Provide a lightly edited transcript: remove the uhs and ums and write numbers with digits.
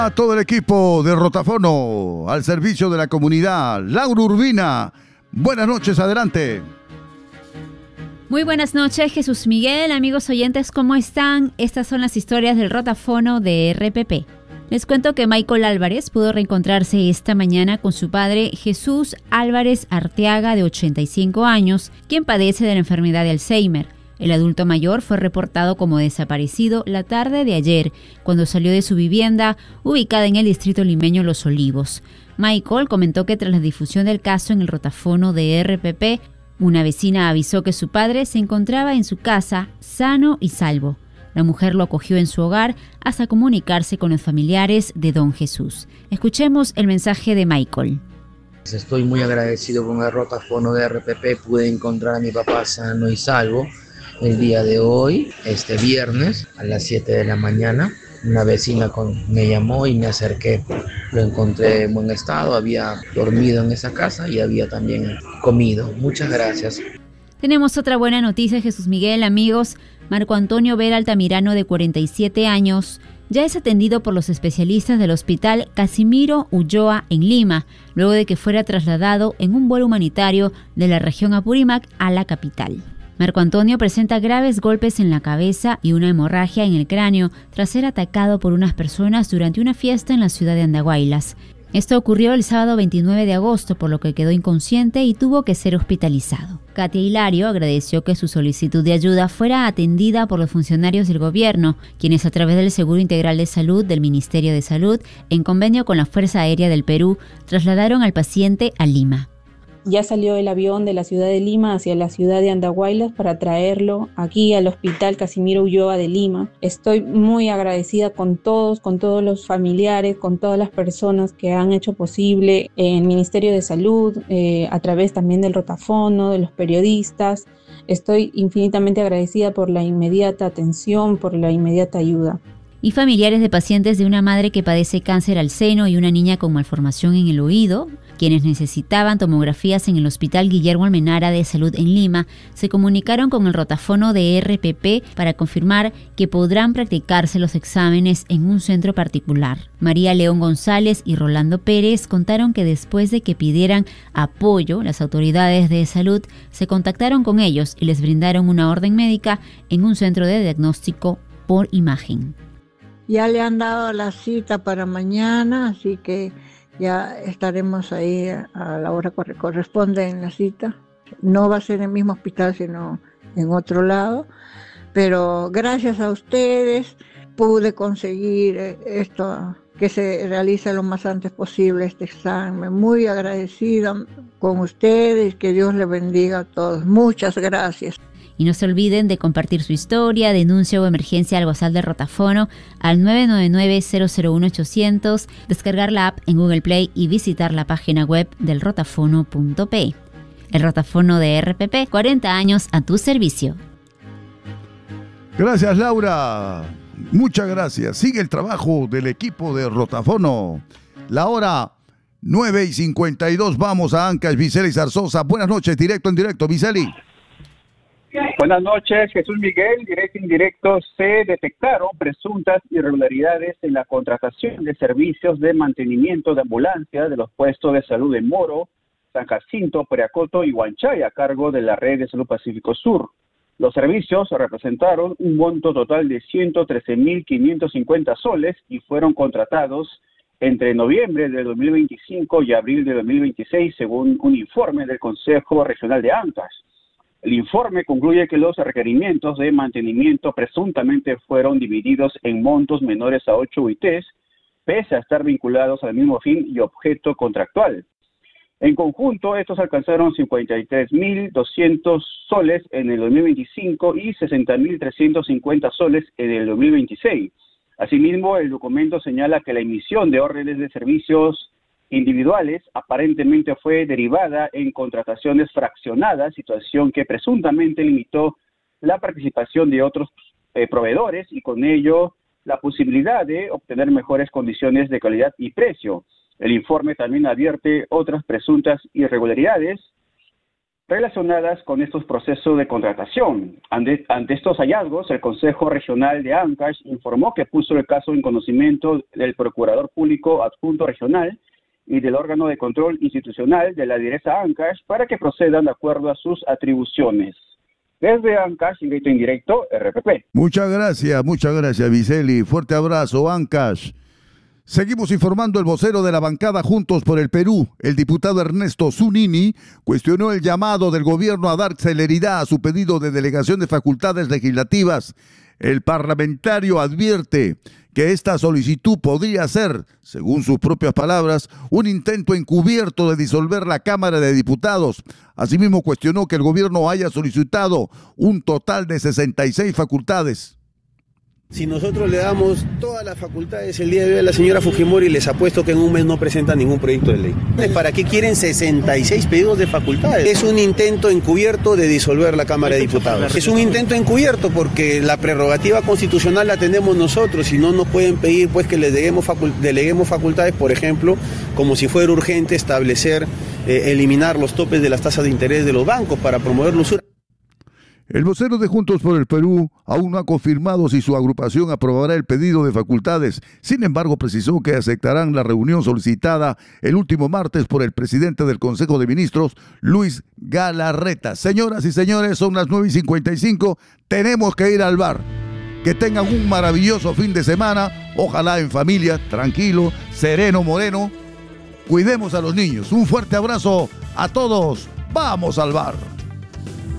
A todo el equipo de Rotafono, al servicio de la comunidad, Laura Urbina. Buenas noches, adelante. Muy buenas noches, Jesús Miguel, amigos oyentes, ¿cómo están? Estas son las historias del Rotafono de RPP. Les cuento que Michael Álvarez pudo reencontrarse esta mañana con su padre Jesús Álvarez Arteaga, de 85 años, quien padece de la enfermedad de Alzheimer. El adulto mayor fue reportado como desaparecido la tarde de ayer, cuando salió de su vivienda, ubicada en el distrito limeño Los Olivos. Michael comentó que tras la difusión del caso en el Rotafono de RPP, una vecina avisó que su padre se encontraba en su casa, sano y salvo. La mujer lo acogió en su hogar hasta comunicarse con los familiares de don Jesús. Escuchemos el mensaje de Michael. Estoy muy agradecido con el Rotafono de RPP. Pude encontrar a mi papá sano y salvo el día de hoy, este viernes, a las 7 de la mañana. Una vecina me llamó y me acerqué. Lo encontré en buen estado, había dormido en esa casa y había también comido. Muchas gracias. Tenemos otra buena noticia, Jesús Miguel, amigos. Marco Antonio Vera Altamirano, de 47 años, ya es atendido por los especialistas del Hospital Casimiro Ulloa en Lima, luego de que fuera trasladado en un vuelo humanitario de la región Apurímac a la capital. Marco Antonio presenta graves golpes en la cabeza y una hemorragia en el cráneo tras ser atacado por unas personas durante una fiesta en la ciudad de Andahuaylas. Esto ocurrió el sábado 29 de agosto, por lo que quedó inconsciente y tuvo que ser hospitalizado. Katia Hilario agradeció que su solicitud de ayuda fuera atendida por los funcionarios del gobierno, quienes a través del Seguro Integral de Salud del Ministerio de Salud, en convenio con la Fuerza Aérea del Perú, trasladaron al paciente a Lima. Ya salió el avión de la ciudad de Lima hacia la ciudad de Andahuaylas para traerlo aquí al Hospital Casimiro Ulloa de Lima. Estoy muy agradecida con todos los familiares, con todas las personas que han hecho posible el Ministerio de Salud, a través también del Rotafono, de los periodistas. Estoy infinitamente agradecida por la inmediata atención, por la inmediata ayuda. Y familiares de pacientes de una madre que padece cáncer al seno y una niña con malformación en el oído, quienes necesitaban tomografías en el Hospital Guillermo Almenara de Salud en Lima, se comunicaron con el Rotafono de RPP para confirmar que podrán practicarse los exámenes en un centro particular. María León González y Rolando Pérez contaron que después de que pidieran apoyo, las autoridades de salud se contactaron con ellos y les brindaron una orden médica en un centro de diagnóstico por imagen. Ya le han dado la cita para mañana, así que ya estaremos ahí a la hora que corresponde en la cita. No va a ser en el mismo hospital, sino en otro lado. Pero gracias a ustedes pude conseguir esto, que se realice lo más antes posible este examen. Muy agradecida con ustedes, que Dios les bendiga a todos. Muchas gracias. Y no se olviden de compartir su historia, denuncia o emergencia al WhatsApp de Rotafono al 999-001-800, descargar la app en Google Play y visitar la página web del rotafono.pe. El Rotafono de RPP, 40 años a tu servicio. Gracias, Laura. Muchas gracias. Sigue el trabajo del equipo de Rotafono. La hora 9:52. Vamos a Ancash, Viceli Zarzosa. Buenas noches, directo en directo, Viceli. Buenas noches, Jesús Miguel. Directo en directo, se detectaron presuntas irregularidades en la contratación de servicios de mantenimiento de ambulancia de los puestos de salud de Moro, San Jacinto, Periacoto y Huanchay, a cargo de la Red de Salud Pacífico Sur. Los servicios representaron un monto total de 113.550 soles y fueron contratados entre noviembre de 2025 y abril de 2026, según un informe del Consejo Regional de Ancash. El informe concluye que los requerimientos de mantenimiento presuntamente fueron divididos en montos menores a 8 UITs, pese a estar vinculados al mismo fin y objeto contractual. En conjunto, estos alcanzaron 53.200 soles en el 2025 y 60.350 soles en el 2026. Asimismo, el documento señala que la emisión de órdenes de servicios individuales aparentemente fue derivada en contrataciones fraccionadas, situación que presuntamente limitó la participación de otros proveedores y con ello la posibilidad de obtener mejores condiciones de calidad y precio. El informe también advierte otras presuntas irregularidades relacionadas con estos procesos de contratación. Ante estos hallazgos, el Consejo Regional de Ancash informó que puso el caso en conocimiento del Procurador Público Adjunto Regional y del órgano de control institucional de la Direza Ancash para que procedan de acuerdo a sus atribuciones. Desde Ancash, directo e indirecto, RPP. Muchas gracias, Viceli. Fuerte abrazo, Ancash. Seguimos informando. El vocero de la bancada Juntos por el Perú, el diputado Ernesto Zunini, cuestionó el llamado del gobierno a dar celeridad a su pedido de delegación de facultades legislativas. El parlamentario advierte que esta solicitud podría ser, según sus propias palabras, un intento encubierto de disolver la Cámara de Diputados. Asimismo, cuestionó que el gobierno haya solicitado un total de 66 facultades. Si nosotros le damos todas las facultades el día de hoy a la señora Fujimori, les apuesto que en un mes no presenta ningún proyecto de ley. ¿Para qué quieren 66 pedidos de facultades? Es un intento encubierto de disolver la Cámara de Diputados. Es un intento encubierto porque la prerrogativa constitucional la tenemos nosotros y no nos pueden pedir pues que les deleguemos facultades, por ejemplo, como si fuera urgente establecer, eliminar los topes de las tasas de interés de los bancos para promover la usura. El vocero de Juntos por el Perú aún no ha confirmado si su agrupación aprobará el pedido de facultades. Sin embargo, precisó que aceptarán la reunión solicitada el último martes por el presidente del Consejo de Ministros, Luis Galarreta. Señoras y señores, son las 9:55. Tenemos que ir al bar. Que tengan un maravilloso fin de semana. Ojalá en familia, tranquilo, sereno, moreno. Cuidemos a los niños. Un fuerte abrazo a todos. Vamos al bar.